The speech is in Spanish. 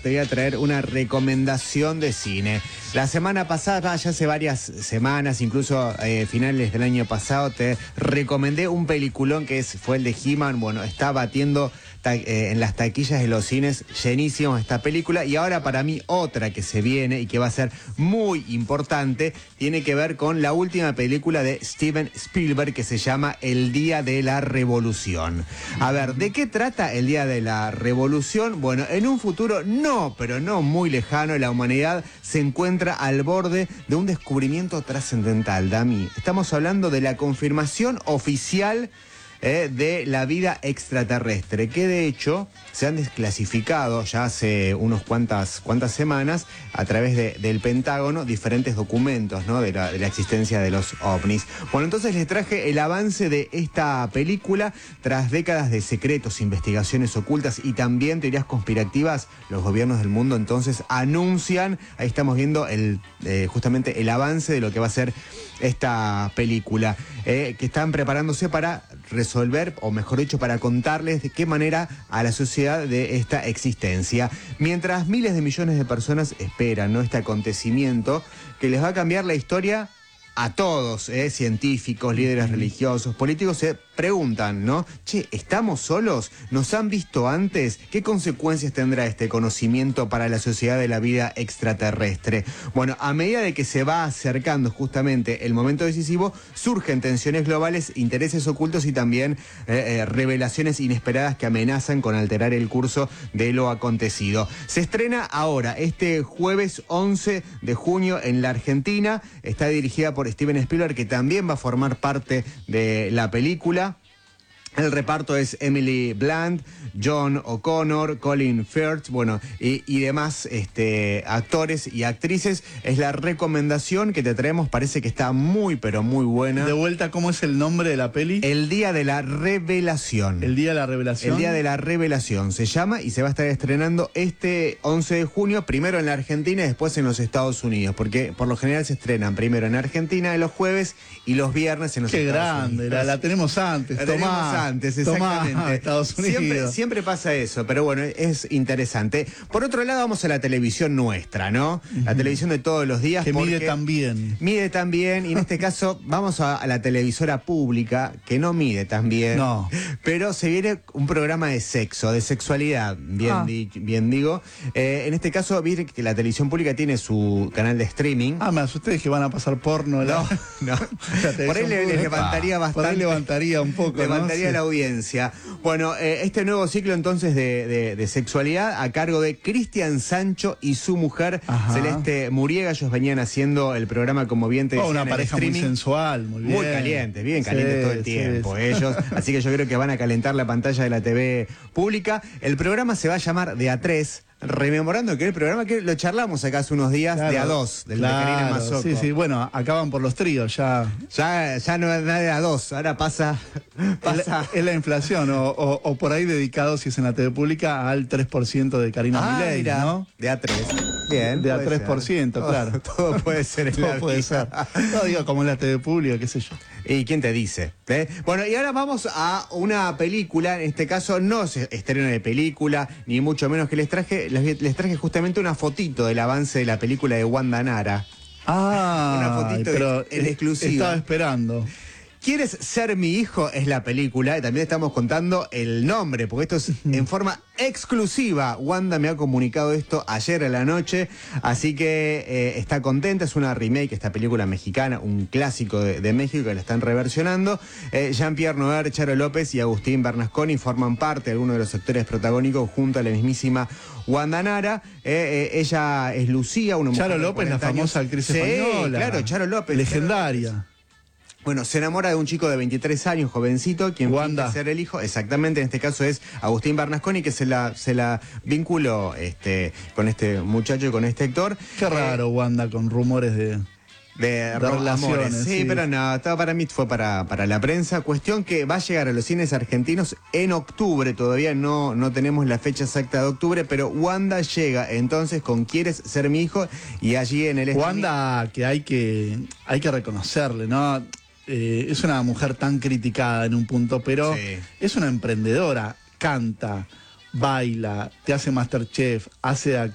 te voy a traer una recomendación de cine. La semana pasada, ya hace varias semanas, incluso finales del año pasado, te recomendé un peliculón que fue el de He-Man. Bueno, está batiendo en las taquillas de los cines llenísimos esta película. Y ahora para mí otra que se viene y que va a ser muy importante, tiene que ver con la última película de Steven Spielberg que se llama El Día de la Revolución. A ver, ¿de qué trata El Día de la Revolución? Bueno, en un futuro pero no muy lejano, la humanidad se encuentra al borde de un descubrimiento trascendental, Dami. Estamos hablando de la confirmación oficial de la vida extraterrestre, que de hecho se han desclasificado ya hace unas cuantas semanas a través del Pentágono diferentes documentos, ¿no? de la existencia de los ovnis. Bueno, entonces les traje el avance de esta película tras décadas de secretos, investigaciones ocultas y también teorías conspirativas. Los gobiernos del mundo entonces anuncian, ahí estamos viendo justamente el avance de lo que va a ser esta película, que están preparándose para resolver, o mejor dicho, para contarles de qué manera a la sociedad de esta existencia. Mientras miles de millones de personas esperan, ¿no?, este acontecimiento que les va a cambiar la historia a todos, científicos, líderes religiosos, políticos, se preguntan, ¿no? Che, ¿estamos solos? ¿Nos han visto antes? ¿Qué consecuencias tendrá este conocimiento para la sociedad de la vida extraterrestre? Bueno, a medida de que se va acercando justamente el momento decisivo, surgen tensiones globales, intereses ocultos y también revelaciones inesperadas que amenazan con alterar el curso de lo acontecido. Se estrena ahora, este jueves 11 de junio en la Argentina. Está dirigida por Steven Spielberg, que también va a formar parte de la película. El reparto es Emily Blunt, John O'Connor, Colin Firth, bueno, y demás actores y actrices. Es la recomendación que te traemos, parece que está muy, pero muy buena. De vuelta, ¿cómo es el nombre de la peli? El Día de la Revelación. El Día de la Revelación. El Día de la Revelación se llama y se va a estar estrenando este 11 de junio, primero en la Argentina y después en los Estados Unidos, porque por lo general se estrenan primero en Argentina los jueves y los viernes en los Estados Unidos. Qué grande, la tenemos antes, antes, exactamente. Tomá, Estados Unidos. Siempre pasa eso, pero bueno, es interesante. Por otro lado, vamos a la televisión nuestra, ¿no? La televisión de todos los días. Que mide tan bien. Mide tan bien, y en este caso vamos a la televisora pública, que no mide tan bien. No. Pero se viene un programa de sexo, de sexualidad, bien digo. En este caso, viste que la televisión pública tiene su canal de streaming. Me asusté que van a pasar porno. No. Por ahí les levantaría bastante. Por ahí levantaría un poco, levantaría la audiencia. Bueno, este nuevo ciclo entonces de sexualidad a cargo de Cristian Sancho y su mujer Celeste Muriega. Ellos venían haciendo el programa, como bien te decía, una pareja muy sensual, muy bien. Muy caliente, bien caliente todo el tiempo ellos. Así que yo creo que van a calentar la pantalla de la TV pública. El programa se va a llamar De A3. Rememorando que el programa que lo charlamos acá hace unos días, de A2, del de Karina Mazzocco. Sí, bueno, acaban por los tríos, ya no es nada de A2, ahora pasa. Es la inflación, o por ahí dedicado, si es en la TV pública, al 3% de Karina Milei, ¿no? De A3. Bien. De A3%, claro. Todo puede ser en la vida. Puede ser. No digo como en la TV pública, qué sé yo. ¿Y quién te dice? Bueno, y ahora vamos a una película. En este caso no es estreno de película, ni mucho menos, que les traje justamente una fotito del avance de la película de Wanda Nara. Una fotito pero en exclusiva. Estaba esperando. ¿Quieres ser mi hijo? Es la película. También estamos contando el nombre, porque esto es en forma exclusiva. Wanda me ha comunicado esto ayer a la noche, así que está contenta. Es una remake, esta película mexicana, un clásico de México que la están reversionando. Jean-Pierre Noer, Charo López y Agustín Bernasconi forman parte de algunos de los actores protagónicos junto a la mismísima Wanda Nara. Ella es Lucía, una mujer Charo López, la famosa actriz española. Claro, Charo López. Legendaria. Bueno, se enamora de un chico de 23 años, jovencito, quien Wanda. finge ser el hijo. Exactamente, en este caso es Agustín Bernasconi, que se la vinculó con este muchacho y con este actor. Qué raro, Wanda, con rumores de relaciones. Sí, pero no, para mí fue para la prensa. Cuestión que va a llegar a los cines argentinos en octubre. Todavía no tenemos la fecha exacta de octubre, pero Wanda llega entonces con ¿Quieres ser mi hijo? Y allí en el Wanda, que hay que reconocerle, ¿no? Es una mujer tan criticada en un punto, pero es una emprendedora, canta, baila, te hace MasterChef, hace